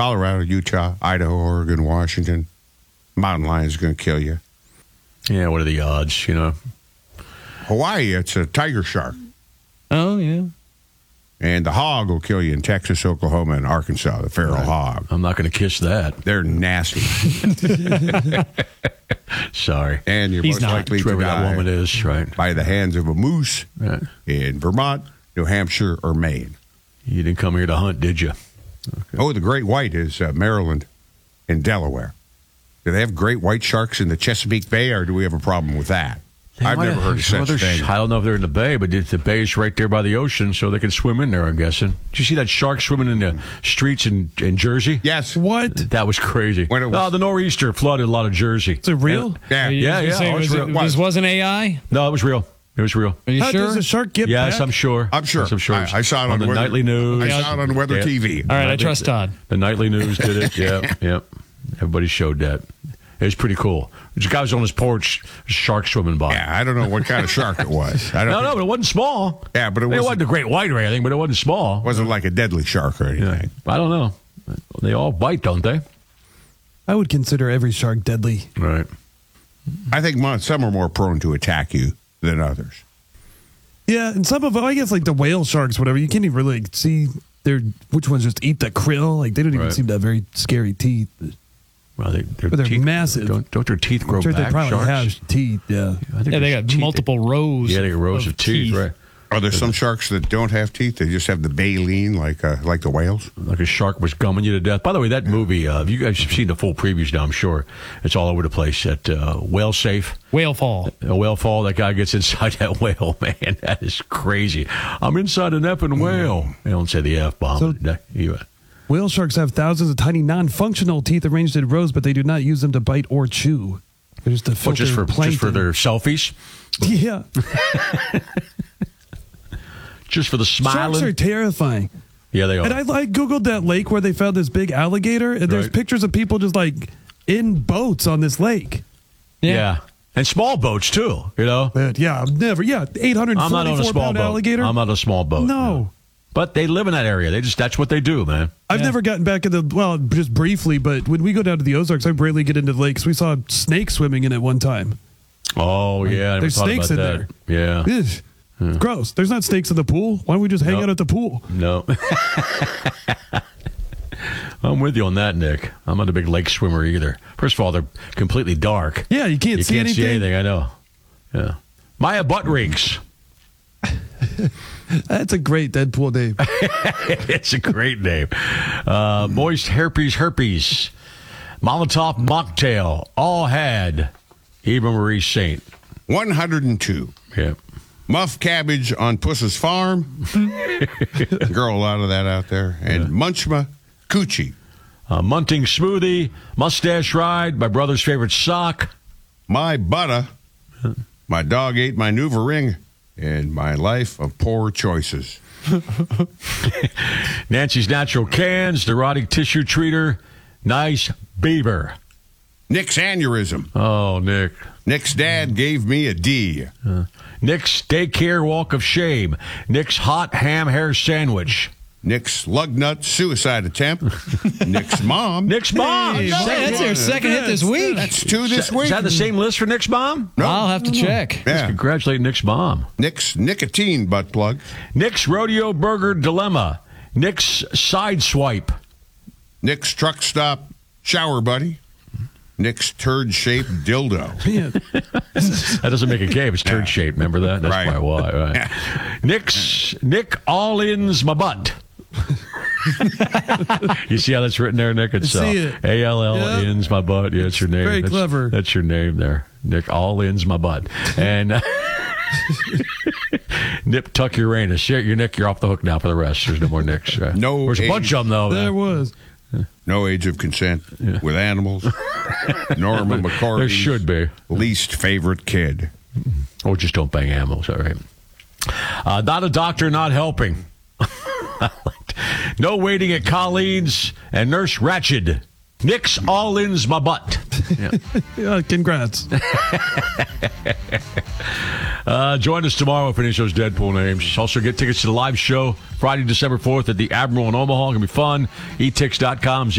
Colorado, Utah, Idaho, Oregon, Washington. Mountain lion's going to kill you. Yeah, what are the odds, Hawaii, it's a tiger shark. Oh, yeah. And the hog will kill you in Texas, Oklahoma, and Arkansas, the feral hog. I'm not going to kiss that. They're nasty. Sorry. And you're He's most not. likely to Whoever that die woman is, right? by the hands of a moose Right. in Vermont, New Hampshire, or Maine. You didn't come here to hunt, did you? Oh, the great white is Maryland and Delaware. Do they have great white sharks in the Chesapeake Bay, or do we have a problem with that? I've never heard of such thing. I don't know if they're in the bay, but the bay is right there by the ocean, so they can swim in there, I'm guessing. Did you see that shark swimming in the streets in Jersey? Yes. What? That was crazy. When it was- the nor'easter flooded a lot of Jersey. Is it real? Yeah. Yeah. Oh, it's real. This wasn't AI? No, it was real. It was real. Are you How sure? does a shark get Yes, back? I'm sure. I'm sure. Yes, I'm sure. I saw it on the Weather- nightly news. I saw it on Weather Yeah. TV. All right, I trust Todd. The nightly news did it. Yep. Everybody showed that. It was pretty cool. This guy was on his porch, shark swimming by. Yeah, I don't know what kind of shark it was. I don't No, think- but it wasn't small. Yeah, but it wasn't a great white or anything, but it wasn't small. wasn't like a deadly shark or anything. Yeah. I don't know. They all bite, don't they? I would consider every shark deadly. Right. I think some are more prone to attack you than others. Yeah, and some of them, I guess, like the whale sharks, whatever, you can't even really see which ones just eat the krill. Like, they don't even Right. seem to have very scary teeth. Well, But they're teeth, massive. Don't their teeth grow I'm sure back? they probably sharks? have teeth, yeah. I think Yeah, they there's got teeth. multiple rows. Yeah, they got rows of teeth, right? Are there some sharks that don't have teeth? They just have the baleen like the whales? Like a shark was gumming you to death. By the way, that movie, you guys have seen the full previews now, I'm sure. It's all over the place. At Whale Safe. Whale fall. A whale fall, that guy gets inside that whale, man. That is crazy. I'm inside an effing whale. They don't say the F-bomb. So- Whale sharks have thousands of tiny non-functional teeth arranged in rows, but they do not use them to bite or chew. They're just to filter just for plankton. their selfies? Yeah. Just for the smiling? Sharks are terrifying. Yeah, they are. And I Googled that lake where they found this big alligator, and there's Right. pictures of people just like in boats on this lake. yeah. And small boats, too, But yeah, I'm never. Yeah, I'm not on a 844 small pound boat. alligator. I'm on a small boat. No. But they live in that area. That's what they do, man. I've never gotten back in just briefly, but when we go down to the Ozarks, I rarely get into the lakes. We saw snakes swimming in it one time. Oh, yeah. I never There's thought snakes about in that. there. Yeah. Ugh. Gross. There's not snakes in the pool. Why don't we just hang Nope. out at the pool? No. I'm with you on that, Nick. I'm not a big lake swimmer either. First of all, they're completely dark. Yeah, you can't see anything. see anything, I know. Yeah. Maya Butt Rigs. That's a great Deadpool name. It's a great name. Moist Herpes. Molotov Mocktail. All had Eva Marie Saint. 102. Yeah. Muff cabbage on Puss's farm. Girl, a lot of that out there. And Munchma Coochie. Munting Smoothie. Mustache Ride. My brother's favorite sock. My butter. My dog ate my Nuva ring. And my life of poor choices. Nancy's Natural Cans. Neurotic Tissue Treater. Nice Beaver. Nick's aneurysm. Oh, Nick. Nick's dad gave me a D. Nick's Daycare Walk of Shame. Nick's Hot Ham Hair Sandwich. Nick's lug nut suicide attempt. Nick's mom. Nick's mom. Hey, that's their second hit this week. That's two this week. Is that the same list for Nick's mom? No. I'll have to check. Yeah. Congratulate Nick's mom. Nick's nicotine butt plug. Nick's Rodeo Burger Dilemma. Nick's Side Swipe. Nick's truck stop shower buddy. Nick's turd-shaped dildo. Yeah. That doesn't make a game. It's turd shaped. Remember that? That's Right. probably why. Right. Nick All-Ins My Butt. You see how that's written there, Nick? It's I see it. ALL Yep. ins my butt. Yeah, that's your name. Very clever. That's your name there. Nick All ins my butt. And Nip Tuck Uranus. Your Nick, you're off the hook now for the rest. There's no more Nicks. No There's a bunch age. of them, though. There was. No age of consent with animals. Norma There McCorvey's should be. least favorite kid. Or just don't bang animals, all right. Not a doctor, not helping. No waiting at Colleen's and Nurse Ratched. Nick's all in's my butt. Yeah. Yeah, congrats. Join us tomorrow for finish those Deadpool names. Also get tickets to the live show Friday, December 4th at the Admiral in Omaha. It's going to be fun. etix.com.